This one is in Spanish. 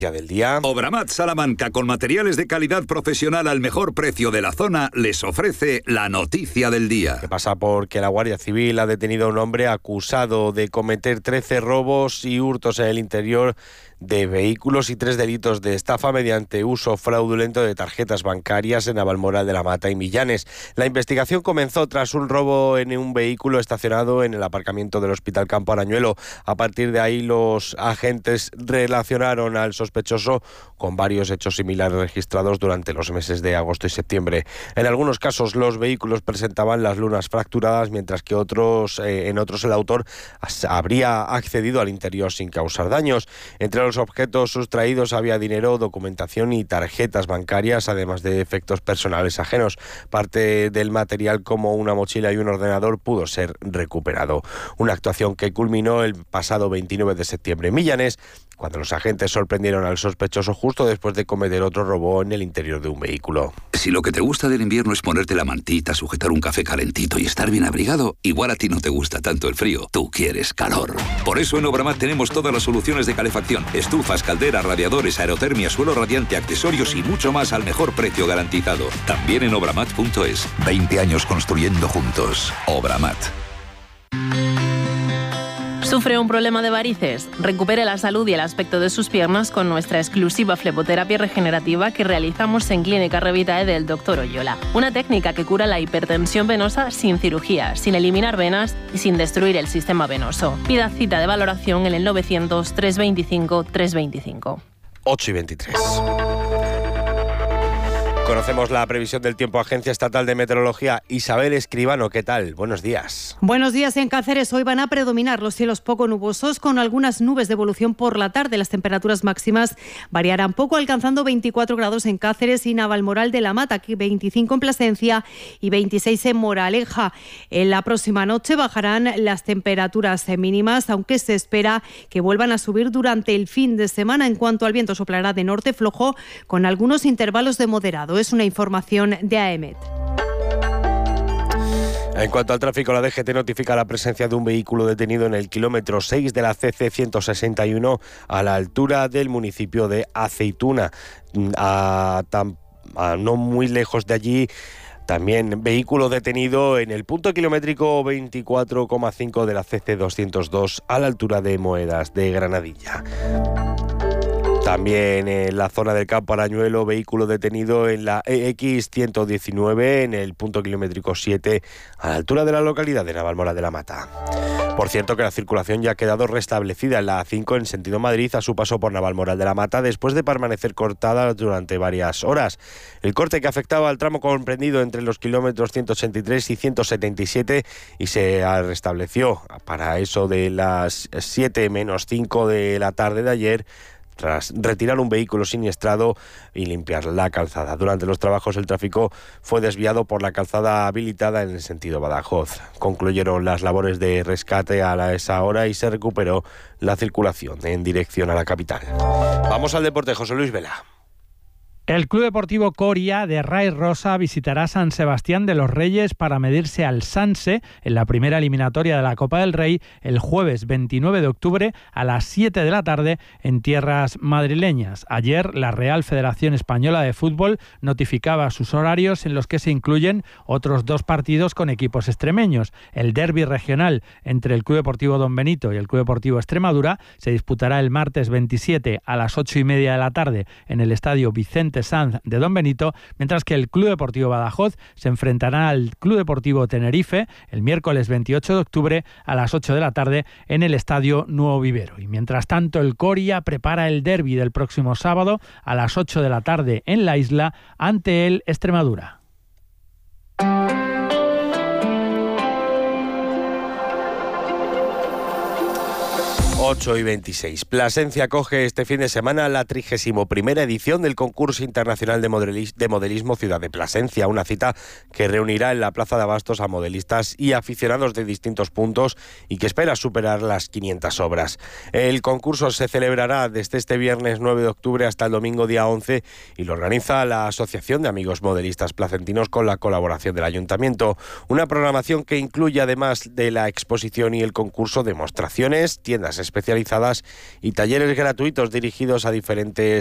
Del día. Obramat Salamanca, con materiales de calidad profesional al mejor precio de la zona, les ofrece la noticia del día. Que pasa porque la Guardia Civil ha detenido a un hombre acusado de cometer 13 robos y hurtos en el interior de vehículos y 3 delitos de estafa mediante uso fraudulento de tarjetas bancarias en Navalmoral de la Mata y Millanes. La investigación comenzó tras un robo en un vehículo estacionado en el aparcamiento del Hospital Campo Arañuelo. A partir de ahí, los agentes relacionaron al sospechoso con varios hechos similares registrados durante los meses de agosto y septiembre. En algunos casos, los vehículos presentaban las lunas fracturadas, mientras que en otros el autor habría accedido al interior sin causar daños. Entre los objetos sustraídos había dinero, documentación y tarjetas bancarias, además de efectos personales ajenos. Parte del material, como una mochila y un ordenador, pudo ser recuperado. Una actuación que culminó el pasado 29 de septiembre en Millanes, cuando los agentes sorprendieron al sospechoso justo después de cometer otro robo en el interior de un vehículo. Si lo que te gusta del invierno es ponerte la mantita, sujetar un café calentito y estar bien abrigado, igual a ti no te gusta tanto el frío. Tú quieres calor. Por eso en Obramat tenemos todas las soluciones de calefacción: estufas, calderas, radiadores, aerotermia, suelo radiante, accesorios y mucho más al mejor precio garantizado. También en obramat.es. 20 años construyendo juntos. Obramat. ¿Sufre un problema de varices? Recupere la salud y el aspecto de sus piernas con nuestra exclusiva fleboterapia regenerativa que realizamos en Clínica Revitae del Dr. Oyola. Una técnica que cura la hipertensión venosa sin cirugía, sin eliminar venas y sin destruir el sistema venoso. Pida cita de valoración en el 900 325 325. 8:23. Conocemos la previsión del tiempo. Agencia Estatal de Meteorología. Isabel Escribano, ¿qué tal? Buenos días. Buenos días. En Cáceres hoy van a predominar los cielos poco nubosos, con algunas nubes de evolución por la tarde. Las temperaturas máximas variarán poco, alcanzando 24 grados en Cáceres y Navalmoral de la Mata, aquí 25 en Plasencia y 26 en Moraleja. En la próxima noche bajarán las temperaturas mínimas, aunque se espera que vuelvan a subir durante el fin de semana. En cuanto al viento, soplará de norte flojo, con algunos intervalos de moderado. Es una información de AEMET. En cuanto al tráfico, la DGT notifica la presencia de un vehículo detenido en el kilómetro 6 de la CC 161 a la altura del municipio de Aceituna. No muy lejos de allí, también vehículo detenido en el punto kilométrico 24,5 de la CC 202 a la altura de Moedas de Granadilla. También en la zona del Campo Arañuelo, vehículo detenido en la EX 119 en el punto kilométrico 7 a la altura de la localidad de Navalmoral de la Mata. Por cierto, que la circulación ya ha quedado restablecida en la A5 en sentido Madrid a su paso por Navalmoral de la Mata, después de permanecer cortada durante varias horas. El corte que afectaba al tramo comprendido entre los kilómetros 183 y 177 y se restableció para eso de las 7 menos 5 de la tarde de ayer, tras retirar un vehículo siniestrado y limpiar la calzada. Durante los trabajos, el tráfico fue desviado por la calzada habilitada en el sentido Badajoz. Concluyeron las labores de rescate a esa hora y se recuperó la circulación en dirección a la capital. Vamos al deporte, José Luis Vela. El Club Deportivo Coria de Ray Rosa visitará San Sebastián de los Reyes para medirse al Sanse en la primera eliminatoria de la Copa del Rey el jueves 29 de octubre a las 7 de la tarde en tierras madrileñas. Ayer la Real Federación Española de Fútbol notificaba sus horarios, en los que se incluyen otros 2 partidos con equipos extremeños. El derbi regional entre el Club Deportivo Don Benito y el Club Deportivo Extremadura se disputará el martes 27 a las 8:30 de la tarde en el Estadio Vicente Sanz de Don Benito, mientras que el Club Deportivo Badajoz se enfrentará al Club Deportivo Tenerife el miércoles 28 de octubre a las 8 de la tarde en el Estadio Nuevo Vivero. Y mientras tanto, el Coria prepara el derbi del próximo sábado a las 8 de la tarde en la isla ante el Extremadura. 8:26. Plasencia acoge este fin de semana la 31ª edición del Concurso Internacional de Modelismo Ciudad de Plasencia, una cita que reunirá en la Plaza de Abastos a modelistas y aficionados de distintos puntos y que espera superar las 500 obras. El concurso se celebrará desde este viernes 9 de octubre hasta el domingo día 11 y lo organiza la Asociación de Amigos Modelistas Placentinos con la colaboración del Ayuntamiento. Una programación que incluye, además de la exposición y el concurso, demostraciones, tiendas especializadas y talleres gratuitos dirigidos a diferentes